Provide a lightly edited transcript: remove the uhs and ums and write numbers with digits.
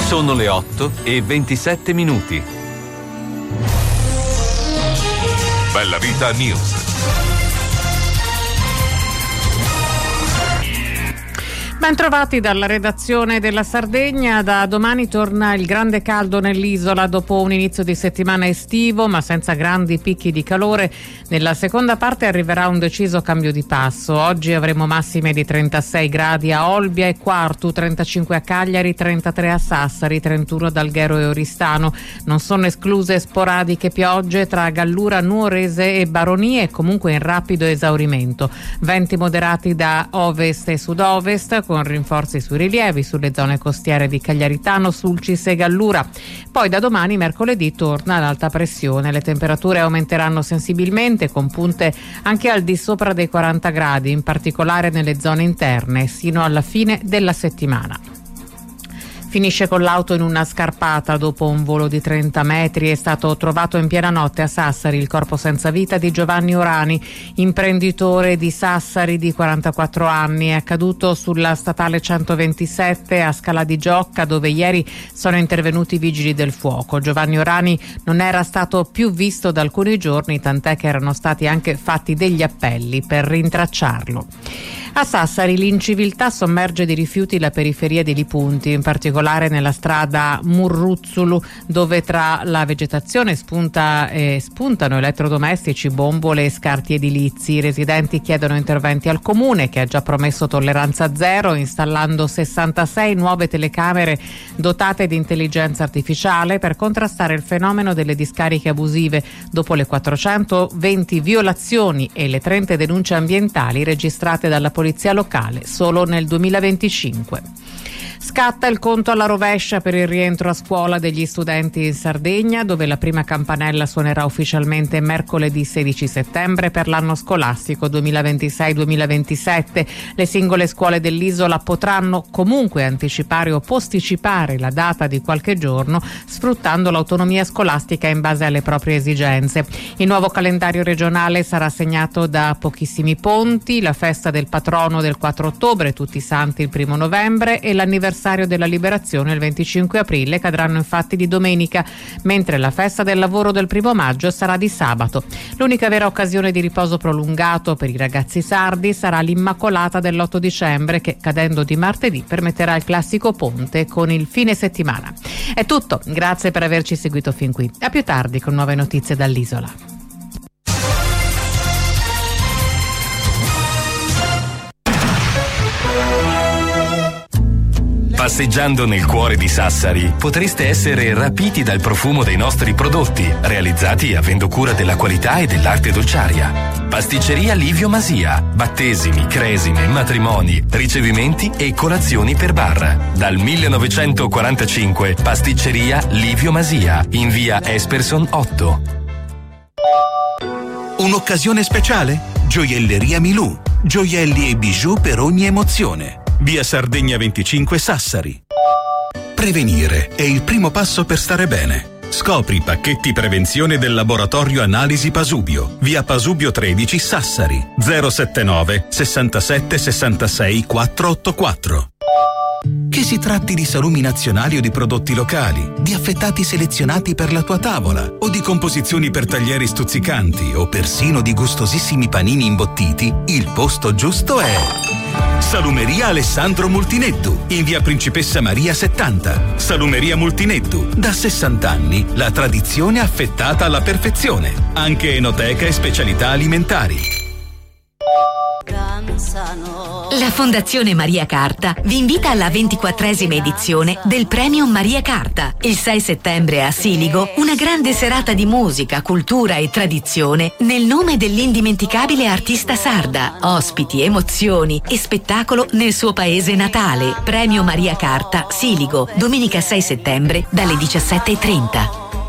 Sono le 8:27. Bella Vita News. Bentrovati dalla redazione della Sardegna. Da domani torna il grande caldo nell'isola dopo un inizio di settimana estivo, ma senza grandi picchi di calore. Nella seconda parte arriverà un deciso cambio di passo. Oggi avremo massime di 36 gradi a Olbia e Quartu, 35 a Cagliari, 33 a Sassari, 31 ad Alghero e Oristano. Non sono escluse sporadiche piogge tra Gallura, Nuorese e Baronie, comunque in rapido esaurimento. Venti moderati da ovest e sud-ovest, con rinforzi sui rilievi sulle zone costiere di Cagliaritano, Sulcis e Gallura. Poi da domani, mercoledì, torna l'alta pressione. Le temperature aumenteranno sensibilmente, con punte anche al di sopra dei 40 gradi, in particolare nelle zone interne, sino alla fine della settimana. Finisce con l'auto in una scarpata dopo un volo di 30 metri. È stato trovato in piena notte a Sassari il corpo senza vita di Giovanni Orani, imprenditore di Sassari di 44 anni. È accaduto sulla statale 127 a Scala di Giocca, dove ieri sono intervenuti i vigili del fuoco. Giovanni Orani non era stato più visto da alcuni giorni, tant'è che erano stati anche fatti degli appelli per rintracciarlo. A Sassari l'inciviltà sommerge di rifiuti la periferia di Lipunti, in particolare nella strada Murruzzulu, dove tra la vegetazione spuntano elettrodomestici, bombole e scarti edilizi. I residenti chiedono interventi al comune, che ha già promesso tolleranza zero, installando 66 nuove telecamere dotate di intelligenza artificiale per contrastare il fenomeno delle discariche abusive, dopo le 420 violazioni e le 30 denunce ambientali registrate dalla polizia locale solo nel 2025. Scatta il conto alla rovescia per il rientro a scuola degli studenti in Sardegna, dove la prima campanella suonerà ufficialmente mercoledì 16 settembre per l'anno scolastico 2026-2027. Le singole scuole dell'isola potranno comunque anticipare o posticipare la data di qualche giorno, sfruttando l'autonomia scolastica in base alle proprie esigenze. Il nuovo calendario regionale sarà segnato da pochissimi ponti, la festa del patrono del 4 ottobre, tutti i santi il 1 novembre e l'anniversario della liberazione il 25 aprile cadranno infatti di domenica, mentre la festa del lavoro del 1 maggio sarà di sabato. L'unica vera occasione di riposo prolungato per i ragazzi sardi sarà l'Immacolata dell'8 dicembre, che cadendo di martedì permetterà il classico ponte con il fine settimana. È tutto, grazie per averci seguito fin qui. A più tardi con nuove notizie dall'isola. Passeggiando nel cuore di Sassari potreste essere rapiti dal profumo dei nostri prodotti, realizzati avendo cura della qualità e dell'arte dolciaria. Pasticceria Livio Masia, battesimi, cresime, matrimoni, ricevimenti e colazioni per bar. Dal 1945 Pasticceria Livio Masia, in via Esperson 8. Un'occasione speciale? Gioielleria Milù. Gioielli e bijou per ogni emozione. Via Sardegna 25 Sassari. Prevenire è il primo passo per stare bene. Scopri i pacchetti prevenzione del laboratorio Analisi Pasubio. Via Pasubio 13 Sassari. 079 67 66 484. Che si tratti di salumi nazionali o di prodotti locali, di affettati selezionati per la tua tavola, o di composizioni per taglieri stuzzicanti, o persino di gustosissimi panini imbottiti, il posto giusto è Salumeria Alessandro Multineddu, in via Principessa Maria 70. Salumeria Multineddu, da 60 anni, la tradizione affettata alla perfezione. Anche enoteca e specialità alimentari. La Fondazione Maria Carta vi invita alla 24esima edizione del Premio Maria Carta. Il 6 settembre a Siligo, una grande serata di musica, cultura e tradizione nel nome dell'indimenticabile artista sarda. Ospiti, emozioni e spettacolo nel suo paese natale. Premio Maria Carta, Siligo, domenica 6 settembre dalle 17:30.